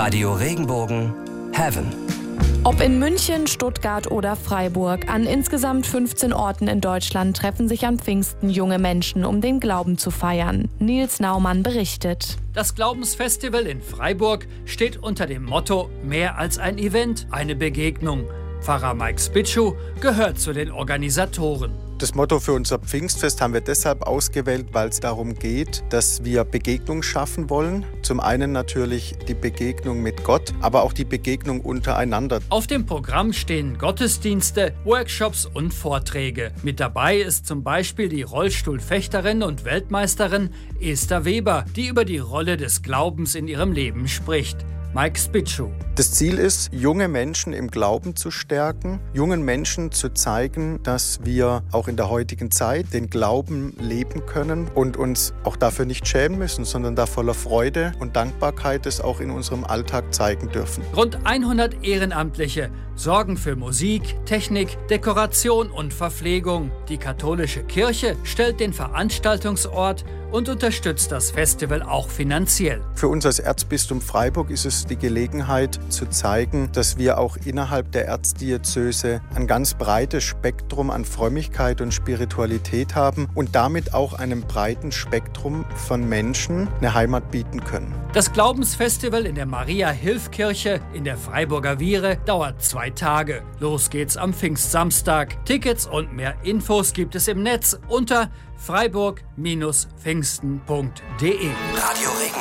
Radio Regenbogen Heaven. Ob in München, Stuttgart oder Freiburg, an insgesamt 15 Orten in Deutschland treffen sich an Pfingsten junge Menschen, um den Glauben zu feiern. Nils Naumann berichtet. Das Glaubensfestival in Freiburg steht unter dem Motto „Mehr als ein Event, eine Begegnung". Pfarrer Mike Spitschu gehört zu den Organisatoren. Das Motto für unser Pfingstfest haben wir deshalb ausgewählt, weil es darum geht, dass wir Begegnung schaffen wollen. Zum einen natürlich die Begegnung mit Gott, aber auch die Begegnung untereinander. Auf dem Programm stehen Gottesdienste, Workshops und Vorträge. Mit dabei ist zum Beispiel die Rollstuhlfechterin und Weltmeisterin Esther Weber, die über die Rolle des Glaubens in ihrem Leben spricht. Mike Spitschu. Das Ziel ist, junge Menschen im Glauben zu stärken, jungen Menschen zu zeigen, dass wir auch in der heutigen Zeit den Glauben leben können und uns auch dafür nicht schämen müssen, sondern da voller Freude und Dankbarkeit es auch in unserem Alltag zeigen dürfen. Rund 100 Ehrenamtliche sorgen für Musik, Technik, Dekoration und Verpflegung. Die katholische Kirche stellt den Veranstaltungsort und unterstützt das Festival auch finanziell. Für uns als Erzbistum Freiburg ist es die Gelegenheit zu zeigen, dass wir auch innerhalb der Erzdiözese ein ganz breites Spektrum an Frömmigkeit und Spiritualität haben und damit auch einem breiten Spektrum von Menschen eine Heimat bieten können. Das Glaubensfestival in der Maria-Hilf-Kirche in der Freiburger Viere dauert 2 Tage. Los geht's am Pfingstsamstag. Tickets und mehr Infos gibt es im Netz unter freiburg-pfingsten.de. Radio Regenbogen.